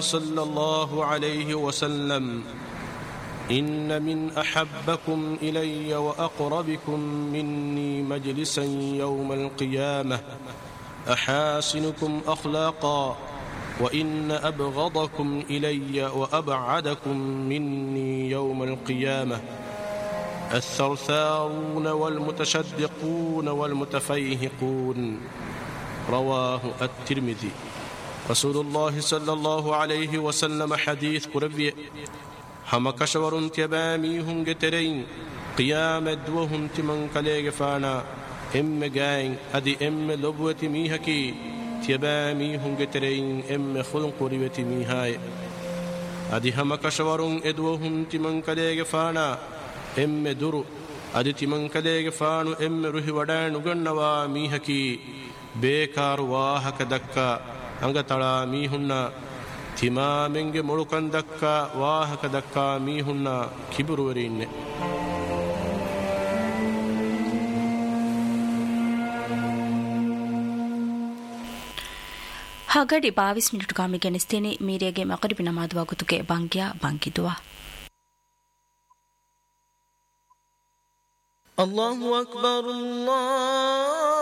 صلى الله عليه وسلم: إن من أحبكم إلي وأقربكم مني مجلسا يوم القيامة أحاسنكم أخلاقا، وإن أبغضكم إلي وأبعدكم مني يوم القيامة الثرثارون والمتشدقون والمتفيهقون. رواه الترمذي. رسول الله صلى الله عليه وسلم حديث قربي هم كشورون تبامي هم جترين قيامة وهم تمن كليغ فانا جاين أدي لبوة ميهكي تبامي هم جترين خلق قريبة ميهاي أدي هم كشورون إدوهم تمن كليغ فانا درو أدي تمن كليغ فانو روحي ودان نغنوا ميهكي بيكار واهك دكا أنغ تلا ميهنا ತಿಮಾಮೆಂಗೆ ಮುಳುಕಂದಕ್ಕ ವಾಹಕದಕ್ಕ ಮೀಹುನ್ನ ಕಿಬುರುವರಿನ್ನೆ. ಹಾಗಡಿ 22 ಮಿನಿಟ್ ಕಾಮಿಗೆ ನಿಸ್ತೇನೆ ಮೀರಿಯಗೆ ಮಗರಿಬಿ ನಮಾದುವಾಗುತ್ತುಗೆ ಬಂಗಿದುವ. الله أكبر الله